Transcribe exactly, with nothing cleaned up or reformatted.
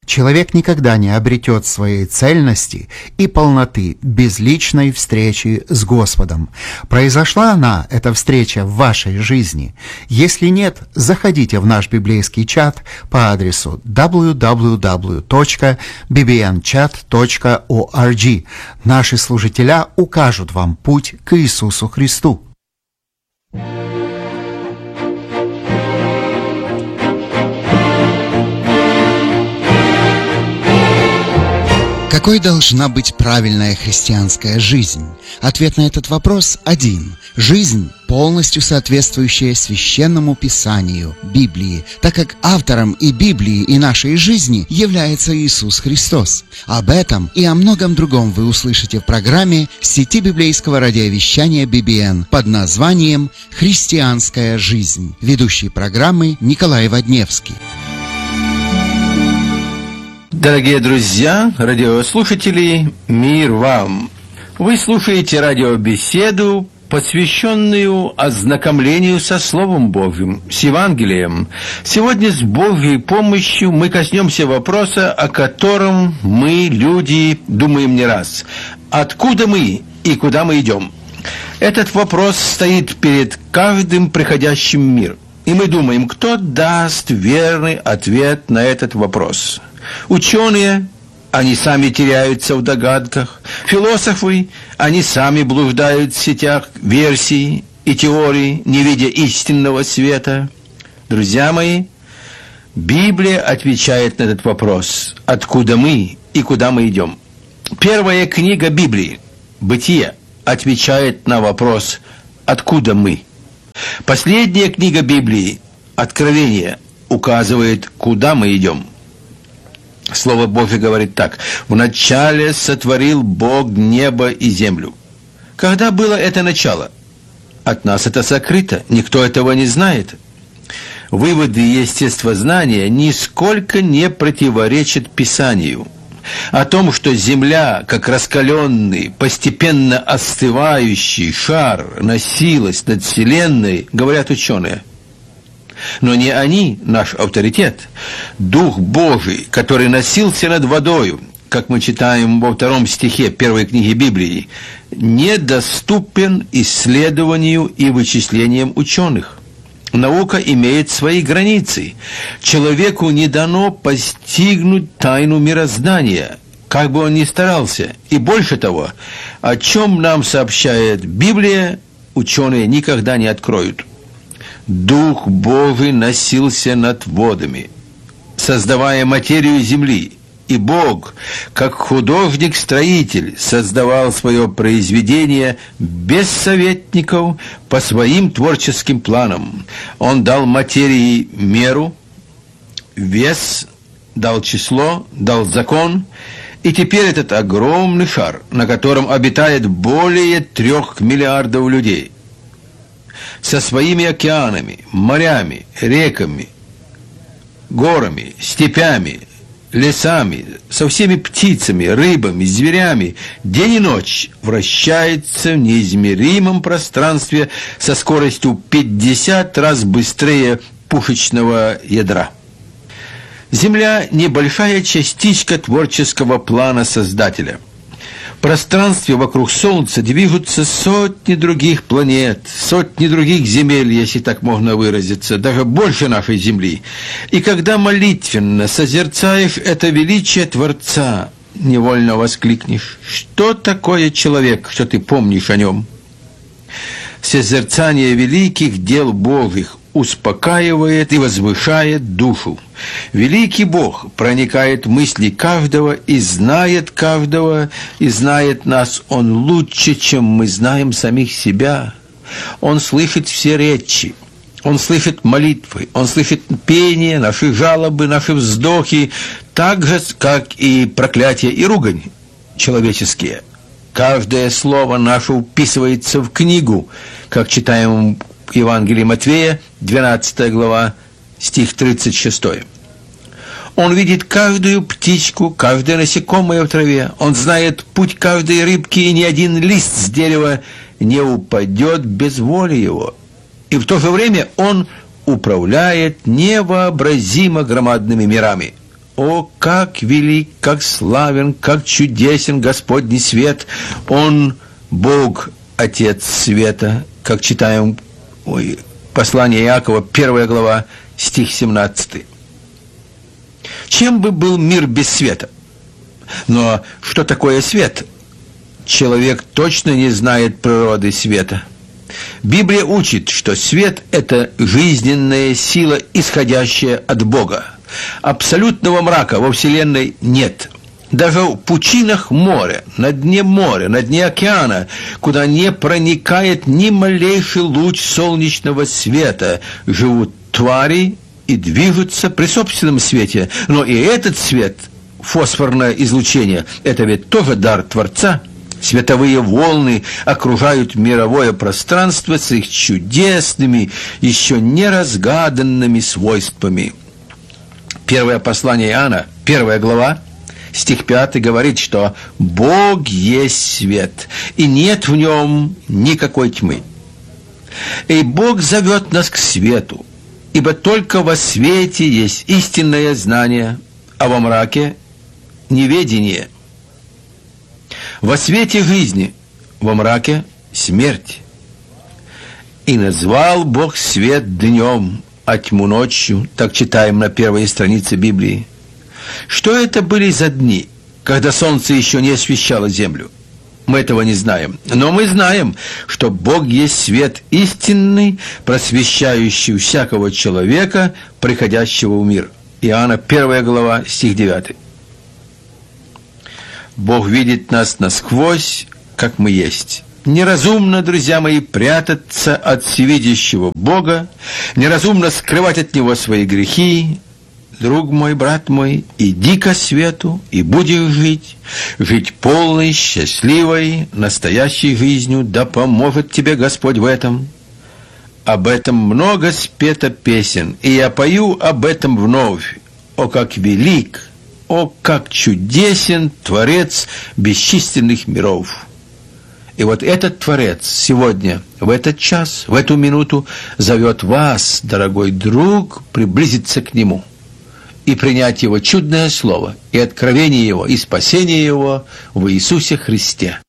Человек никогда не обретет своей цельности и полноты без личной встречи с Господом. Произошла она, эта встреча, в вашей жизни? Если нет, заходите в наш библейский чат по адресу дабл ю дабл ю дабл ю точка би би эн чат точка орг. Наши служителя укажут вам путь к Иисусу Христу. Какой должна быть правильная христианская жизнь? Ответ на этот вопрос один. Жизнь, полностью соответствующая Священному Писанию, Библии, так как автором и Библии, и нашей жизни является Иисус Христос. Об этом и о многом другом вы услышите в программе сети библейского радиовещания би би эн под названием «Христианская жизнь». Ведущий программы Николай Водневский. Дорогие друзья, радиослушатели, мир вам! Вы слушаете радиобеседу, посвященную ознакомлению со Словом Божьим, с Евангелием. Сегодня с Божьей помощью мы коснемся вопроса, о котором мы, люди, думаем не раз. Откуда мы и куда мы идем? Этот вопрос стоит перед каждым приходящим в мир. И мы думаем, кто даст верный ответ на этот вопрос? Ученые, они сами теряются в догадках. Философы, они сами блуждают в сетях версий и теорий, не видя истинного света. Друзья мои, Библия отвечает на этот вопрос. Откуда мы и куда мы идем? Первая книга Библии, Бытие, отвечает на вопрос «Откуда мы?». Последняя книга Библии, Откровение, указывает, куда мы идем. Слово Божье говорит так: «Вначале сотворил Бог небо и землю». Когда было это начало? От нас это сокрыто, никто этого не знает. Выводы естествознания нисколько не противоречат Писанию. О том, что Земля, как раскаленный, постепенно остывающий шар, носилась над Вселенной, говорят ученые. Но не они наш авторитет. Дух Божий, который носился над водою, как мы читаем во втором стихе первой книги Библии, недоступен исследованию и вычислениям ученых. Наука имеет свои границы. Человеку не дано постигнуть тайну мироздания, как бы он ни старался. И больше того, о чем нам сообщает Библия, ученые никогда не откроют. Дух Божий носился над водами, создавая материю земли. И Бог, как художник-строитель, создавал свое произведение без советников по своим творческим планам. Он дал материи меру, вес, дал число, дал закон. И теперь этот огромный шар, на котором обитает более трех миллиардов людей, со своими океанами, морями, реками, горами, степями, лесами, со всеми птицами, рыбами, зверями, день и ночь вращается в неизмеримом пространстве со скоростью пятьдесят раз быстрее пушечного ядра. Земля – небольшая частичка творческого плана Создателя. В пространстве вокруг Солнца движутся сотни других планет, сотни других земель, если так можно выразиться, даже больше нашей Земли. И когда молитвенно созерцаешь это величие Творца, невольно воскликнешь: что такое человек, что ты помнишь о нем? Созерцание великих дел Божьих успокаивает и возвышает душу. Великий Бог проникает в мысли каждого и знает каждого, и знает нас Он лучше, чем мы знаем самих себя. Он слышит все речи, Он слышит молитвы, Он слышит пение, наши жалобы, наши вздохи, так же, как и проклятия и ругань человеческие. Каждое слово наше вписывается в книгу, как читаем в Евангелии Матвея, двенадцатая глава, стих тридцать шесть. Он видит каждую птичку, каждое насекомое в траве. Он знает путь каждой рыбки, и ни один лист с дерева не упадет без воли его. И в то же время Он управляет невообразимо громадными мирами. О, как велик, как славен, как чудесен Господний свет! Он Бог, Отец света, как читаем ой, послание Иакова, первая глава, стих семнадцатый. Чем бы был мир без света? Но что такое свет? Человек точно не знает природы света. Библия учит, что свет – это жизненная сила, исходящая от Бога. Абсолютного мрака во Вселенной нет. Даже в пучинах моря, на дне моря, на дне океана, куда не проникает ни малейший луч солнечного света, живут твари и движутся при собственном свете. Но и этот свет, фосфорное излучение, это ведь тоже дар Творца. Световые волны окружают мировое пространство с их чудесными, еще не разгаданными свойствами. Первое послание Иоанна, первая глава, стих пятый говорит, что Бог есть свет, и нет в нем никакой тьмы. И Бог зовет нас к свету, ибо только во свете есть истинное знание, а во мраке – неведение. Во свете жизни, во мраке – смерть. И назвал Бог свет днем, а тьму ночью, так читаем на первой странице Библии. Что это были за дни, когда солнце еще не освещало землю? Мы этого не знаем. Но мы знаем, что Бог есть свет истинный, просвещающий всякого человека, приходящего в мир. Иоанна, первая глава, стих девятый. Бог видит нас насквозь, как мы есть. Неразумно, друзья мои, прятаться от всевидящего Бога, неразумно скрывать от Него свои грехи. Друг мой, брат мой, иди ко свету, и будешь жить, жить полной, счастливой, настоящей жизнью, да поможет тебе Господь в этом. Об этом много спето песен, и я пою об этом вновь. О, как велик, о, как чудесен Творец бесчисленных миров! И вот этот Творец сегодня, в этот час, в эту минуту зовет вас, дорогой друг, приблизиться к Нему и принять Его чудное Слово, и откровение Его, и спасение Его в Иисусе Христе.